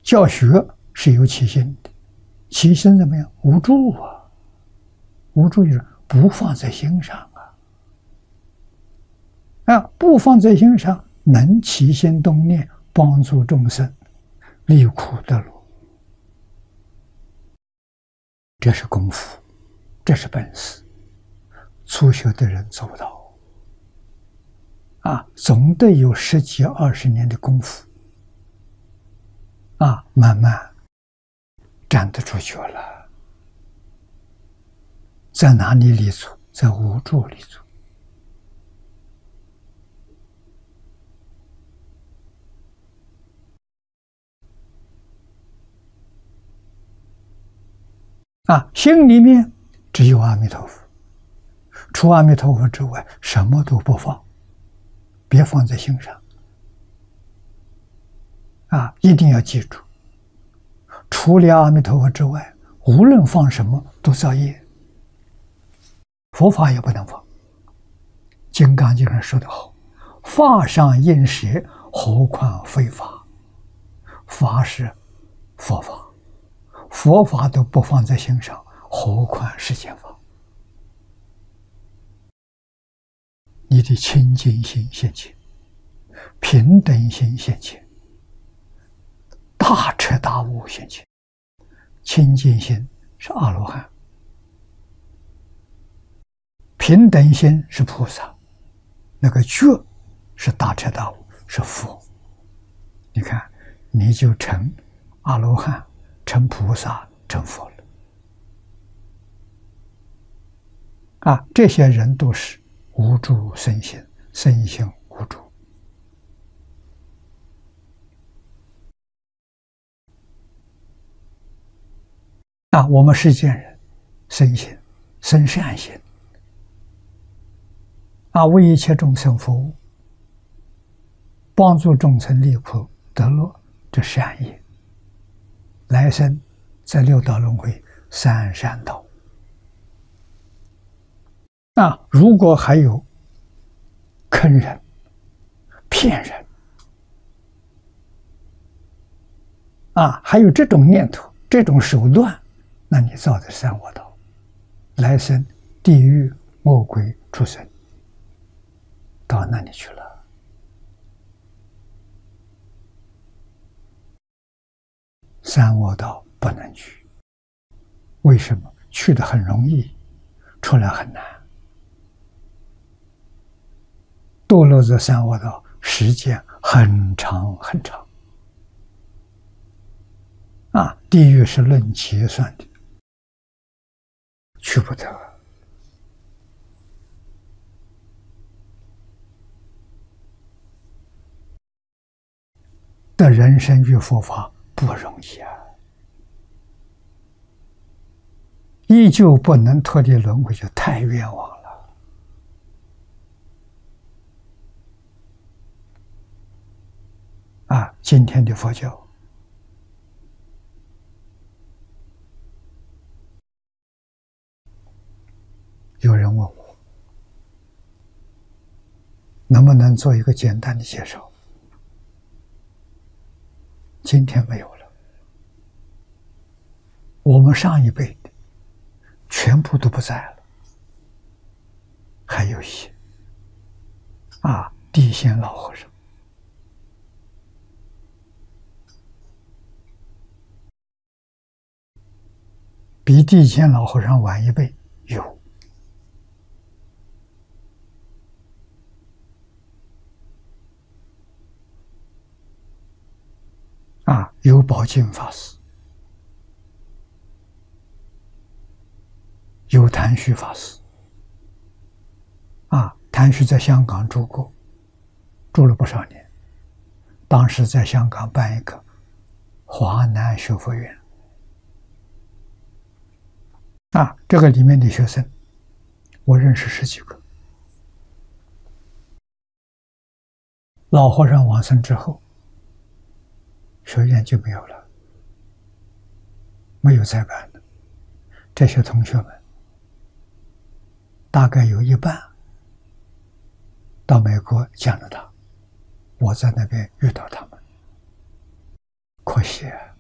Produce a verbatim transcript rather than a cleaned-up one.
教学是有起心的，起心怎么样？无助啊，无助就是不放在心上啊，啊，不放在心上，能起心动念帮助众生离苦得乐，这是功夫，这是本事，初学的人做不到啊，总得有十几二十年的功夫啊，慢慢站得住脚了。在哪里立足？在无助立足。啊，心里面只有阿弥陀佛，除阿弥陀佛之外，什么都不放，别放在心上。啊，一定要记住，除了阿弥陀佛之外，无论放什么都造业。佛法也不能放。《金刚经》上说得好：“法上应舍，何况非法？”法是佛法，佛法都不放在心上，何况世间法？你的清净心现前，平等心现前，大彻大悟现前。清净心是阿罗汉，平等心是菩萨，那个觉是大彻大悟，是佛。你看，你就成阿罗汉，成菩萨，成佛了。啊，这些人都是无助身心，身心无助。啊，我们世间人生心，生善心，啊，为一切众生服务，帮助众生离苦得乐，这善业。来生在六道轮回三善道。啊，如果还有坑人、骗人，啊，还有这种念头、这种手段，那你造的三恶道，来生地狱、恶鬼、畜生，到那里去了。三恶道不能去，为什么？去的很容易，出来很难。堕落这三恶道时间很长很长。啊，地狱是论劫算的，去不得。的人生与佛法不容易啊，依旧不能脱离轮回，就太冤枉了。啊，今天的佛教有人问我，能不能做一个简单的介绍？今天没有了，我们上一辈的全部都不在了，还有一些啊，地仙老和尚，比地仙老和尚晚一辈有。啊，有宝镜法师，有谭旭法师。啊，谭旭在香港住过，住了不少年。当时在香港办一个华南学佛院。啊，这个里面的学生，我认识十几个。老和尚往生之后，学院就没有了，没有再办的。这些同学们大概有一半到美国加拿大，我在那边遇到他们，可惜啊。